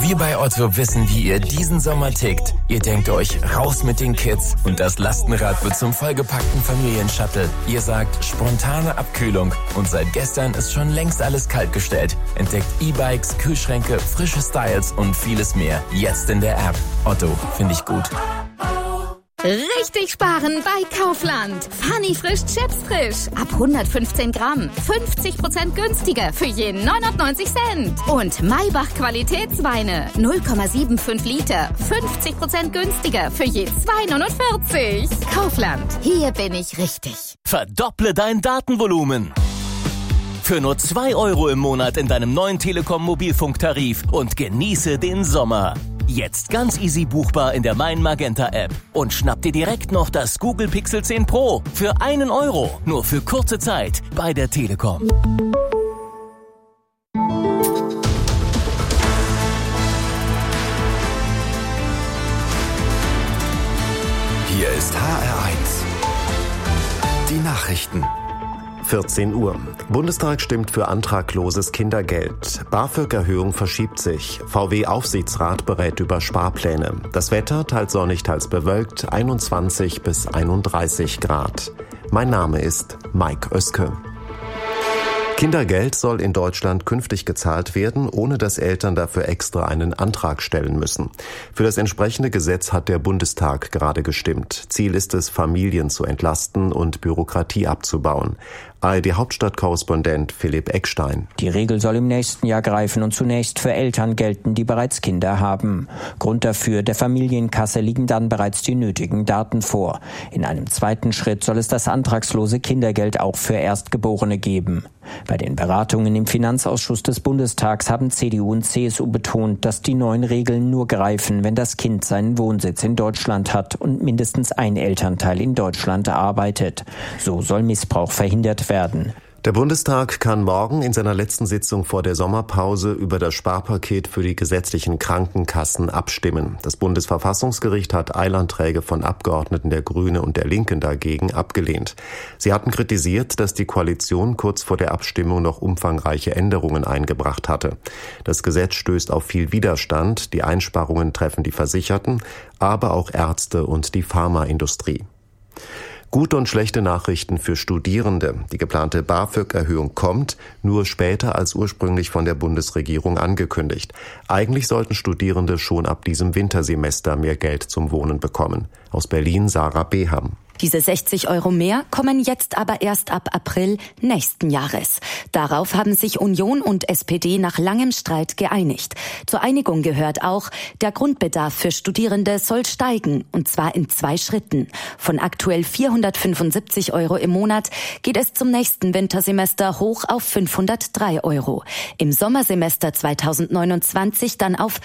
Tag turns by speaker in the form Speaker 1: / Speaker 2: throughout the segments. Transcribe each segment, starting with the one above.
Speaker 1: Wir bei Otto wissen, wie ihr diesen Sommer tickt. Ihr denkt euch, raus mit den Kids und das Lastenrad wird zum vollgepackten Familienshuttle. Ihr sagt, spontane Abkühlung und seit gestern ist schon längst alles kaltgestellt. Entdeckt E-Bikes, Kühlschränke, frische Styles und vieles mehr. Jetzt in der App. Otto, finde ich gut.
Speaker 2: Richtig sparen bei Kaufland. Funny frisch Chips frisch. Ab 115 Gramm. 50% günstiger für je 99 Cent. Und Maybach Qualitätsweine. 0,75 Liter. 50% günstiger für je 2,49. Kaufland. Hier bin ich richtig.
Speaker 3: Verdopple dein Datenvolumen. Für nur 2 € im Monat in deinem neuen Telekom Mobilfunktarif und genieße den Sommer. Jetzt ganz easy buchbar in der Mein Magenta App. Und schnapp dir direkt noch das Google Pixel 10 Pro für 1 €. Nur für kurze Zeit bei der Telekom.
Speaker 4: Hier ist HR1. Die Nachrichten.
Speaker 5: 14 Uhr. Bundestag stimmt für antragloses Kindergeld. BAföG-Erhöhung verschiebt sich. VW-Aufsichtsrat berät über Sparpläne. Das Wetter teils sonnig, teils bewölkt, 21 bis 31 Grad. Mein Name ist Mike Oeske. Kindergeld soll in Deutschland künftig gezahlt werden, ohne dass Eltern dafür extra einen Antrag stellen müssen. Für das entsprechende Gesetz hat der Bundestag gerade gestimmt. Ziel ist es, Familien zu entlasten und Bürokratie abzubauen. ARD-Hauptstadtkorrespondent Philipp Eckstein.
Speaker 6: Die Regel soll im nächsten Jahr greifen und zunächst für Eltern gelten, die bereits Kinder haben. Grund dafür, der Familienkasse liegen dann bereits die nötigen Daten vor. In einem zweiten Schritt soll es das antragslose Kindergeld auch für Erstgeborene geben. Bei den Beratungen im Finanzausschuss des Bundestags haben CDU und CSU betont, dass die neuen Regeln nur greifen, wenn das Kind seinen Wohnsitz in Deutschland hat und mindestens ein Elternteil in Deutschland arbeitet. So soll Missbrauch verhindert werden.
Speaker 5: Der Bundestag kann morgen in seiner letzten Sitzung vor der Sommerpause über das Sparpaket für die gesetzlichen Krankenkassen abstimmen. Das Bundesverfassungsgericht hat Eilanträge von Abgeordneten der Grünen und der Linken dagegen abgelehnt. Sie hatten kritisiert, dass die Koalition kurz vor der Abstimmung noch umfangreiche Änderungen eingebracht hatte. Das Gesetz stößt auf viel Widerstand. Die Einsparungen treffen die Versicherten, aber auch Ärzte und die Pharmaindustrie. Gute und schlechte Nachrichten für Studierende. Die geplante BAföG-Erhöhung kommt, nur später als ursprünglich von der Bundesregierung angekündigt. Eigentlich sollten Studierende schon ab diesem Wintersemester mehr Geld zum Wohnen bekommen. Aus Berlin Sarah Beham.
Speaker 7: Diese 60 € mehr kommen jetzt aber erst ab April nächsten Jahres. Darauf haben sich Union und SPD nach langem Streit geeinigt. Zur Einigung gehört auch, der Grundbedarf für Studierende soll steigen, und zwar in 2 Schritten. Von aktuell 475 € im Monat geht es zum nächsten Wintersemester hoch auf 503 €. Im Sommersemester 2029 dann auf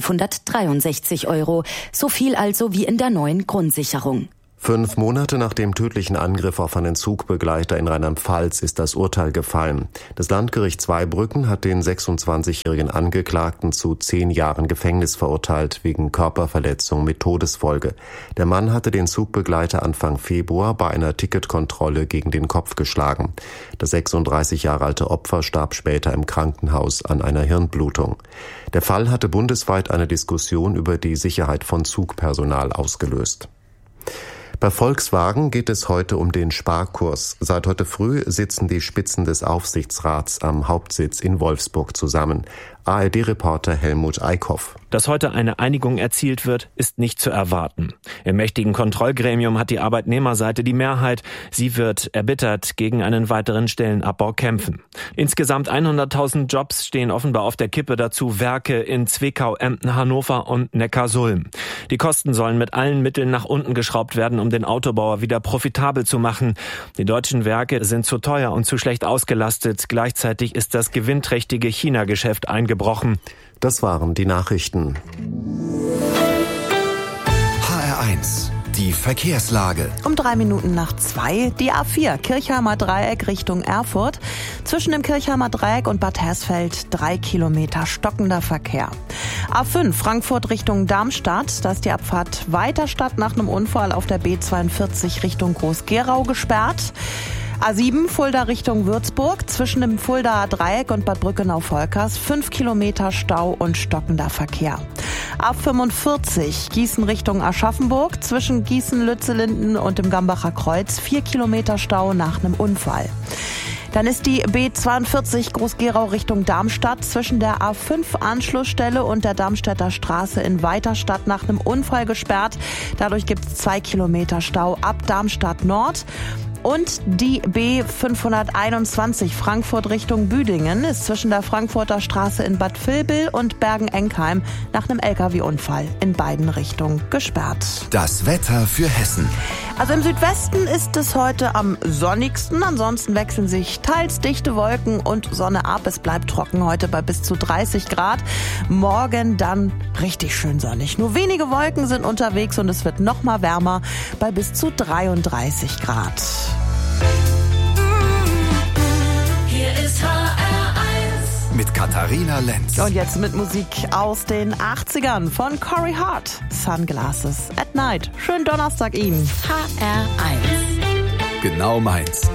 Speaker 7: 563 €. So viel also wie in der neuen Grundsicherung.
Speaker 5: 5 Monate nach dem tödlichen Angriff auf einen Zugbegleiter in Rheinland-Pfalz ist das Urteil gefallen. Das Landgericht Zweibrücken hat den 26-jährigen Angeklagten zu 10 Jahren Gefängnis verurteilt, wegen Körperverletzung mit Todesfolge. Der Mann hatte den Zugbegleiter Anfang Februar bei einer Ticketkontrolle gegen den Kopf geschlagen. Das 36 Jahre alte Opfer starb später im Krankenhaus an einer Hirnblutung. Der Fall hatte bundesweit eine Diskussion über die Sicherheit von Zugpersonal ausgelöst. Bei Volkswagen geht es heute um den Sparkurs. Seit heute früh sitzen die Spitzen des Aufsichtsrats am Hauptsitz in Wolfsburg zusammen. ARD-Reporter Helmut Eickhoff.
Speaker 8: Dass heute eine Einigung erzielt wird, ist nicht zu erwarten. Im mächtigen Kontrollgremium hat die Arbeitnehmerseite die Mehrheit. Sie wird erbittert gegen einen weiteren Stellenabbau kämpfen. Insgesamt 100.000 Jobs stehen offenbar auf der Kippe, dazu Werke in Zwickau, Emden, Hannover und Neckarsulm. Die Kosten sollen mit allen Mitteln nach unten geschraubt werden, um den Autobauer wieder profitabel zu machen. Die deutschen Werke sind zu teuer und zu schlecht ausgelastet. Gleichzeitig ist das gewinnträchtige China-Geschäft eingebrochen.
Speaker 5: Das waren die Nachrichten.
Speaker 4: HR1, die Verkehrslage.
Speaker 9: Um 2:03 die A4 Kirchheimer Dreieck Richtung Erfurt. Zwischen dem Kirchheimer Dreieck und Bad Hersfeld 3 Kilometer stockender Verkehr. A5 Frankfurt Richtung Darmstadt. Da ist die Abfahrt Weiterstadt nach einem Unfall auf der B42 Richtung Groß-Gerau gesperrt. A7 Fulda Richtung Würzburg, zwischen dem Fuldaer Dreieck und Bad Brückenau-Volkers 5 Kilometer Stau und stockender Verkehr. A45 Gießen Richtung Aschaffenburg, zwischen Gießen-Lützellinden und dem Gambacher Kreuz 4 Kilometer Stau nach einem Unfall. Dann ist die B42 Groß-Gerau Richtung Darmstadt zwischen der A5 Anschlussstelle und der Darmstädter Straße in Weiterstadt nach einem Unfall gesperrt. Dadurch gibt es 2 Kilometer Stau ab Darmstadt Nord. Und die B521 Frankfurt Richtung Büdingen ist zwischen der Frankfurter Straße in Bad Vilbel und Bergen-Enkheim nach einem LKW-Unfall in beiden Richtungen gesperrt.
Speaker 4: Das Wetter für Hessen.
Speaker 9: Also im Südwesten ist es heute am sonnigsten. Ansonsten wechseln sich teils dichte Wolken und Sonne ab. Es bleibt trocken heute bei bis zu 30 Grad. Morgen dann richtig schön sonnig. Nur wenige Wolken sind unterwegs und es wird noch mal wärmer bei bis zu 33 Grad.
Speaker 10: Hier ist HR1
Speaker 4: mit Katharina Lenz.
Speaker 9: Und jetzt mit Musik aus den 80ern von Corey Hart. Sunglasses at Night. Schönen Donnerstag Ihnen.
Speaker 10: HR1
Speaker 4: Genau meins.